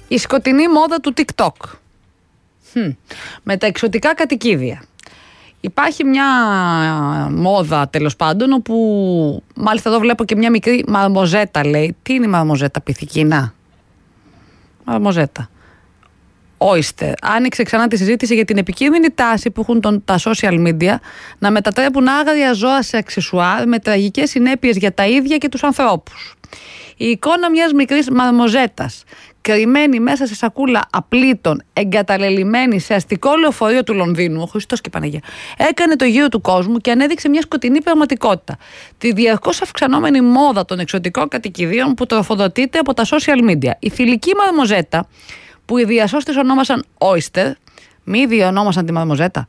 Η σκοτεινή μόδα του TikTok. Με τα εξωτικά κατοικίδια. Υπάρχει μια μόδα, τέλος πάντων, όπου μάλιστα εδώ βλέπω και μια μικρή μαρμοζέτα, λέει. Τι είναι η μαρμοζέτα, πυθικίνα? Μαρμοζέτα. Oyster. Άνοιξε ξανά τη συζήτηση για την επικίνδυνη τάση που έχουν τα social media να μετατρέπουν άγρια ζώα σε αξεσουάρ με τραγικές συνέπειες για τα ίδια και τους ανθρώπους. Η εικόνα μιας μικρής μαρμοζέτας, κρυμμένη μέσα σε σακούλα απλήτων, εγκαταλελειμμένη σε αστικό λεωφορείο του Λονδίνου, ο Χριστός και Παναγία, έκανε το γύρο του κόσμου και ανέδειξε μια σκοτεινή πραγματικότητα. Τη διαρκώς αυξανόμενη μόδα των εξωτικών κατοικιδίων που τροφοδοτείται από τα social media. Η θηλυκή μαρμοζέτα, που οι διασώστες ονόμασαν Oyster, μη διονόμασαν τη μαρμοζέτα.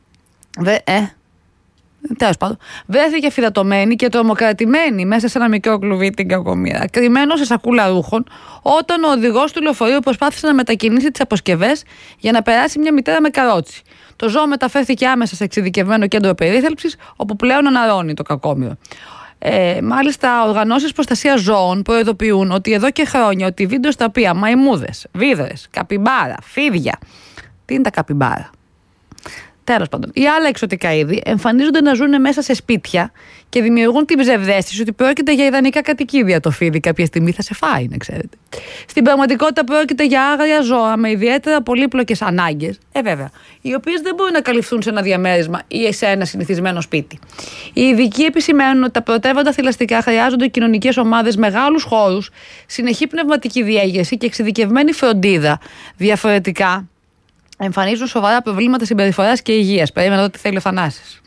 Τέλος πάντων, βρέθηκε φυδατωμένη και τρομοκρατημένη μέσα σε ένα μικρό κλουβί, την κακομοίρα, κρυμμένο σε σακούλα ρούχων, όταν ο οδηγός του λεωφορείου προσπάθησε να μετακινήσει τις αποσκευές για να περάσει μια μητέρα με καρότσι. Το ζώο μεταφέρθηκε άμεσα σε εξειδικευμένο κέντρο περίθαλψης, όπου πλέον αναρρώνει το κακόμοιρο. Μάλιστα, οργανώσεις προστασίας ζώων προειδοποιούν ότι εδώ και χρόνια ότι βίντεο στα οποία μαϊμούδες, βίδρες, καπιμπάρα, φίδια. Τι είναι τα καπιμπάρα? Τέλος πάντων, οι άλλα εξωτικά είδη εμφανίζονται να ζουν μέσα σε σπίτια και δημιουργούν την ψευδαίσθηση ότι πρόκειται για ιδανικά κατοικίδια. Το φίδι κάποια στιγμή θα σε φάει, να ξέρετε. Στην πραγματικότητα πρόκειται για άγρια ζώα με ιδιαίτερα πολύπλοκες ανάγκες, βέβαια, οι οποίες δεν μπορούν να καλυφθούν σε ένα διαμέρισμα ή σε ένα συνηθισμένο σπίτι. Οι ειδικοί επισημαίνουν ότι τα πρωτεύοντα θηλαστικά χρειάζονται κοινωνικές ομάδες, μεγάλους χώρους, συνεχή πνευματική διέγερση και εξειδικευμένη φροντίδα. Διαφορετικά, εμφανίζουν σοβαρά προβλήματα συμπεριφοράς και υγείας. Περίμενα εδώ τι θέλει ο Θανάσης.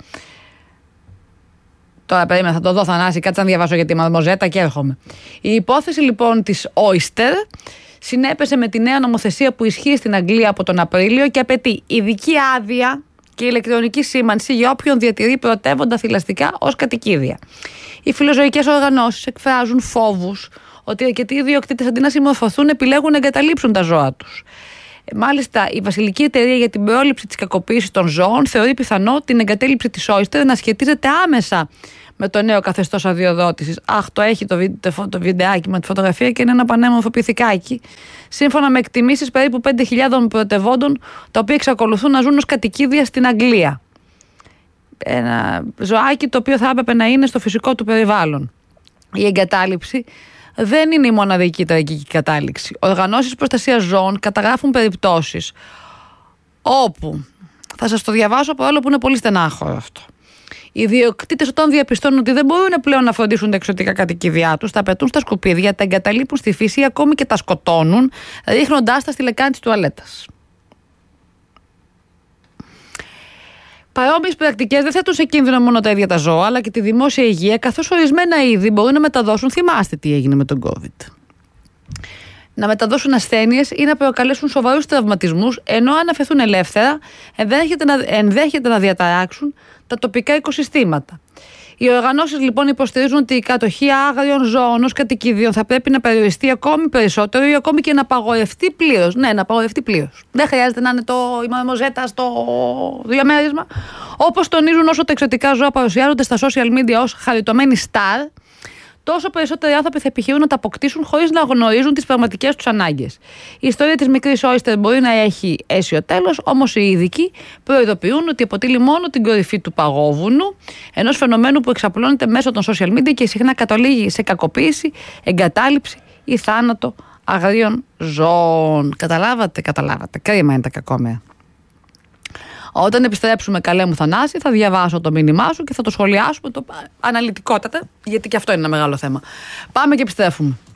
Τώρα περίμενα, θα το δω, Θανάση, κάτσε να διαβάσω για τη μαρμοζέτα και έρχομαι. Η υπόθεση λοιπόν της Oyster συνέπεσε με τη νέα νομοθεσία που ισχύει στην Αγγλία από τον Απρίλιο και απαιτεί ειδική άδεια και ηλεκτρονική σήμανση για όποιον διατηρεί πρωτεύοντα θηλαστικά ως κατοικίδια. Οι φιλοζωικές οργανώσεις εκφράζουν φόβους ότι αρκετοί ιδιοκτήτες αντί να συμμορφωθούν επιλέγουν να εγκαταλείψουν τα ζώα τους. Μάλιστα, η Βασιλική Εταιρεία για την Πρόληψη της Κακοποίησης των Ζώων θεωρεί πιθανό την εγκατέλειψη της Oyster να σχετίζεται άμεσα με το νέο καθεστώς αδειοδότησης. Το έχει το βιντεάκι με τη φωτογραφία και είναι ένα πανέμορφο πυθικάκι. Σύμφωνα με εκτιμήσεις, περίπου 5.000 πρωτευόντων, τα οποία εξακολουθούν να ζουν ως κατοικίδια στην Αγγλία. Ένα ζωάκι το οποίο θα έπρεπε να είναι στο φυσικό του περιβάλλον. Η εγκατάλειψη δεν είναι η μοναδική τραγική κατάληξη. Οργανώσεις προστασίας ζώων καταγράφουν περιπτώσεις όπου, θα σας το διαβάσω παρόλο που είναι πολύ στενάχωρο αυτό, οι ιδιοκτήτες όταν διαπιστώνουν ότι δεν μπορούν πλέον να φροντίσουν τα εξωτικά κατοικίδια τους, τα πετούν στα σκουπίδια, τα εγκαταλείπουν στη φύση ή ακόμη και τα σκοτώνουν, ρίχνοντάς τα στη λεκάνη της τουαλέτας. Παρόμοιες πρακτικές δεν θέτουν σε κίνδυνο μόνο τα ίδια τα ζώα, αλλά και τη δημόσια υγεία, καθώς ορισμένα είδη μπορούν να μεταδώσουν, θυμάστε τι έγινε με τον COVID, να μεταδώσουν ασθένειες ή να προκαλέσουν σοβαρούς τραυματισμούς, ενώ αν αφαιθούν ελεύθερα, ενδέχεται να διαταράξουν τα τοπικά οικοσυστήματα. Οι οργανώσεις λοιπόν υποστηρίζουν ότι η κατοχή άγριων ζώων ως κατοικιδίων θα πρέπει να περιοριστεί ακόμη περισσότερο ή ακόμη και να απαγορευτεί πλήρως. Ναι, να απαγορευτεί πλήρως. Δεν χρειάζεται να είναι η μαρμοζέτα στο διαμέρισμα. Όπως τονίζουν, όσο τα εξωτικά ζώα παρουσιάζονται στα social media ως χαριτωμένοι στάρ, τόσο περισσότεροι άνθρωποι θα επιχειρούν να τα αποκτήσουν χωρίς να γνωρίζουν τις πραγματικές τους ανάγκες. Η ιστορία της μικρής Oyster μπορεί να έχει αίσιο τέλος, όμως οι ειδικοί προειδοποιούν ότι αποτελεί μόνο την κορυφή του παγόβουνου, ενός φαινομένου που εξαπλώνεται μέσω των social media και συχνά καταλήγει σε κακοποίηση, εγκατάλειψη ή θάνατο αγρίων ζώων. Καταλάβατε. Κρίμα είναι τα κακόμερα. Όταν επιστρέψουμε, καλέ μου Θανάση, θα διαβάσω το μήνυμά σου και θα το σχολιάσουμε αναλυτικότατα, γιατί και αυτό είναι ένα μεγάλο θέμα. Πάμε και επιστρέφουμε.